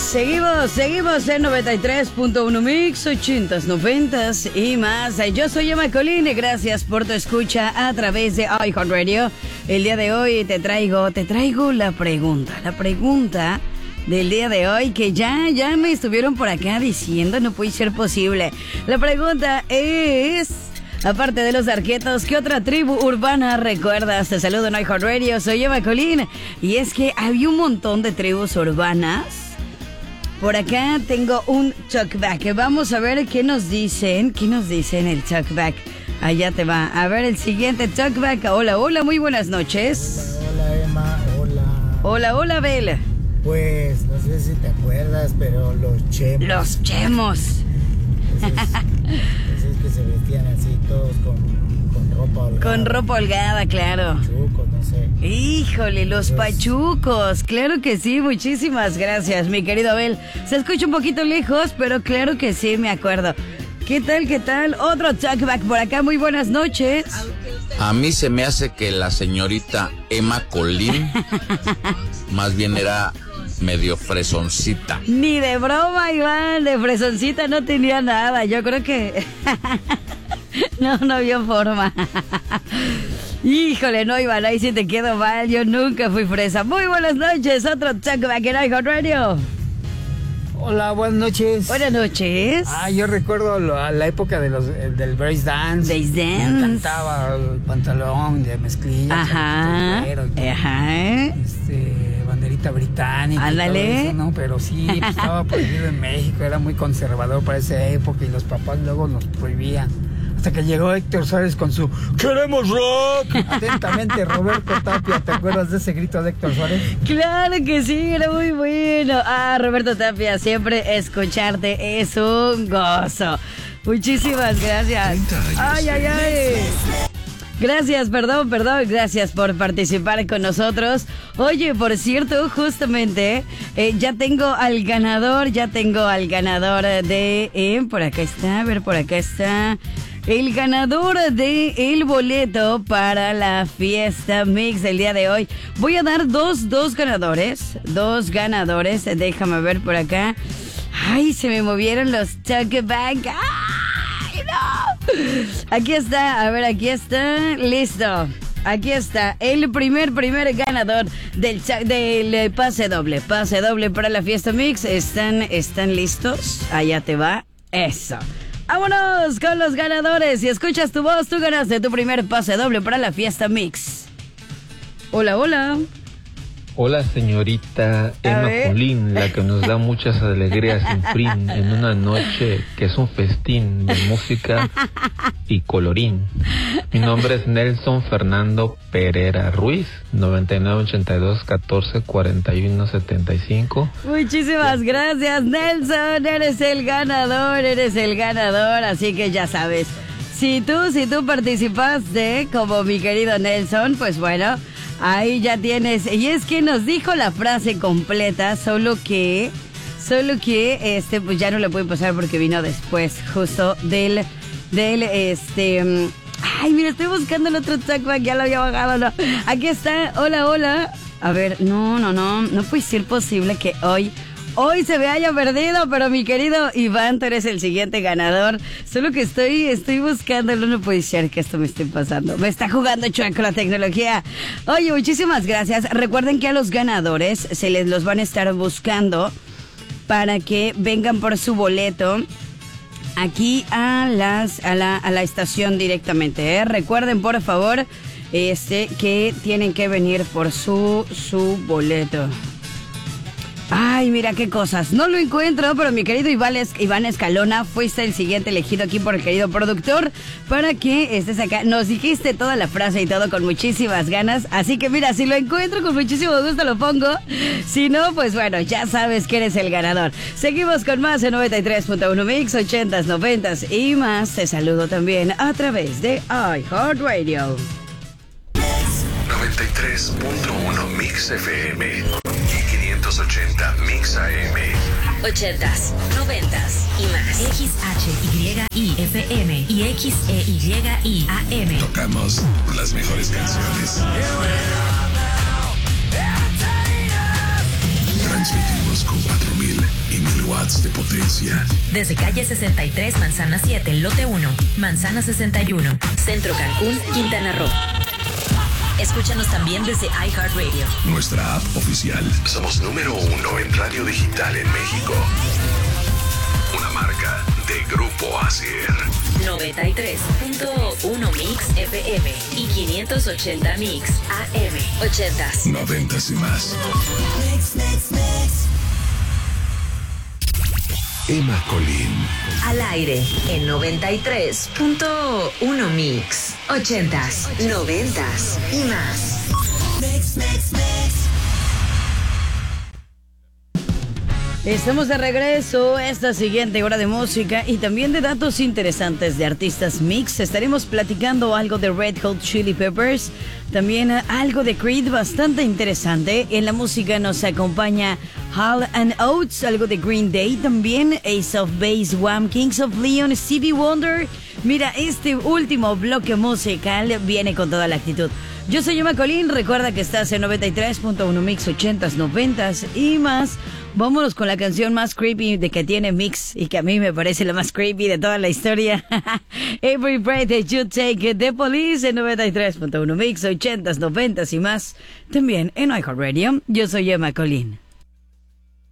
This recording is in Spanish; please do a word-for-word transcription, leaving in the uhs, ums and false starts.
Seguimos, seguimos en noventa y tres punto uno Mix, ochentas, noventas y más. Yo soy Emma Colín y gracias por tu escucha a través de iHeartRadio. El día de hoy te traigo, te traigo la pregunta, la pregunta del día de hoy que ya, ya me estuvieron por acá diciendo, no puede ser posible. La pregunta es, aparte de los arquetos, ¿qué otra tribu urbana recuerdas? Te saludo en iHeartRadio, soy Emma Colín. Y es que había un montón de tribus urbanas. Por acá tengo un talkback. Vamos a ver qué nos dicen. ¿Qué nos dicen el talkback? Allá te va. A ver el siguiente talkback. Hola, hola, muy buenas noches. Hola, hola Emma, hola. Hola, hola, Bel. Pues, no sé si te acuerdas, pero los chemos. Los chemos. Esos, esos que se vestían así todos con, con ropa holgada. Con ropa holgada, claro. Pachucos, no sé. Híjole, los Esos... pachucos. Claro que sí, muchísimas gracias, mi querido Abel. Se escucha un poquito lejos, pero claro que sí, me acuerdo. ¿Qué tal, qué tal? Otro talkback por acá, muy buenas noches. A mí se me hace que la señorita Emma Colín más bien era medio fresoncita. Ni de broma, Iván, de fresoncita no tenía nada. Yo creo que... no, no había forma. Híjole, no, Iván, ahí sí te quedo mal. Yo nunca fui fresa. Muy buenas noches, otro talkback en iHeartRadio. Hola, buenas noches. Buenas noches. Ah, yo recuerdo lo, a la época de los del break dance. Break dance. Me encantaba el pantalón de mezclilla. Ajá. Ajá. Este, banderita británica. Ándale. Y todo eso, ¿no? Pero sí, pues, estaba prohibido en México. Era muy conservador para esa época y los papás luego nos prohibían. Hasta que llegó Héctor Suárez con su ¡Queremos rock! Atentamente, Roberto Tapia. ¿Te acuerdas de ese grito de Héctor Suárez? Claro que sí, era muy bueno. Ah, Roberto Tapia, siempre escucharte es un gozo. Muchísimas gracias. Ay, ay, ay. Gracias, perdón, perdón, gracias por participar con nosotros. Oye, por cierto, justamente eh, ya tengo al ganador, ya tengo al ganador de... Eh, por acá está, a ver, por acá está... El ganador de el boleto para la fiesta mix del día de hoy. Voy a dar dos, dos ganadores. Dos ganadores. Déjame ver por acá. Ay, se me movieron los talkback. ¡Ay, no! Aquí está, a ver, aquí está. Listo. Aquí está el primer, primer ganador del, del pase doble. Pase doble para la fiesta mix. ¿Están, están listos? Allá te va. Eso. ¡Vámonos con los ganadores! Si escuchas tu voz, tú ganaste tu primer pase doble para la fiesta mix. Hola, hola. Hola, señorita Emma Colín, la que nos da muchas alegrías sin fin en una noche que es un festín de música y colorín. Mi nombre es Nelson Fernando Pereira Ruiz, noventa y nueve ochenta y dos catorce cuarenta y uno setenta y cinco. Muchísimas gracias, Nelson. Eres el ganador, eres el ganador, así que ya sabes. Si tú, si tú participaste como mi querido Nelson, pues bueno... Ahí ya tienes, y es que nos dijo la frase completa, solo que, solo que, este, pues ya no le puede pasar porque vino después, justo del, del, este, ay, mira, estoy buscando el otro talkback, ya lo había bajado, no, aquí está, hola, hola, a ver, no, no, no, no puede ser posible que hoy... Hoy se me haya perdido, pero mi querido Iván, tú eres el siguiente ganador. Solo que estoy, estoy buscándolo, no puede ser que esto me esté pasando. Me está jugando chueco la tecnología. Oye, muchísimas gracias. Recuerden que a los ganadores se les los van a estar buscando para que vengan por su boleto aquí a las a la, a la estación directamente, ¿eh? Recuerden, por favor, este que tienen que venir por su, su boleto. Ay, mira qué cosas. No lo encuentro, pero mi querido Iván, es, Iván Escalona, fuiste el siguiente elegido aquí por el querido productor para que estés acá. Nos dijiste toda la frase y todo con muchísimas ganas. Así que mira, si lo encuentro con muchísimo gusto lo pongo. Si no, pues bueno, ya sabes que eres el ganador. Seguimos con más en noventa y tres punto uno Mix, ochentas, noventas y más. Te saludo también a través de iHeartRadio. noventa y tres punto uno Mix F M y quinientos ochenta Mix A M. ochentas, noventas y más. X H Y I F M y X E Y I A M. Tocamos las mejores canciones. Dispositivos con cuatro mil y mil watts de potencia. Desde calle sesenta y tres, Manzana siete, Lote uno, Manzana sesenta y uno, Centro Cancún, Quintana Roo. Escúchanos también desde iHeartRadio. Nuestra app oficial. Somos número uno en radio digital en México. Una marca de Grupo Asier. noventa y tres punto uno Mix F M y quinientos ochenta Mix A M. ochentas. Noventas y más. Mix, mix, mix. Emma Colín. Al aire en noventa y tres punto uno Mix. ochentas, noventas y más. Mix, mix, mix. Estamos de regreso esta siguiente hora de música y también de datos interesantes de artistas mix. Estaremos platicando algo de Red Hot Chili Peppers, también algo de Creed bastante interesante. En la música nos acompaña Hall and Oates, algo de Green Day también, Ace of Base, Wham, Kings of Leon, Stevie Wonder. Mira, este último bloque musical viene con toda la actitud. Yo soy Emma Colín, recuerda que estás en noventa y tres punto uno Mix, ochentas, noventas y más. Vámonos con la canción más creepy de que tiene Mix y que a mí me parece la más creepy de toda la historia. Every Breath That You Take, The Police en noventa y tres punto uno Mix, ochentas, noventas y más. También en iHeartRadio. Yo soy Emma Colín.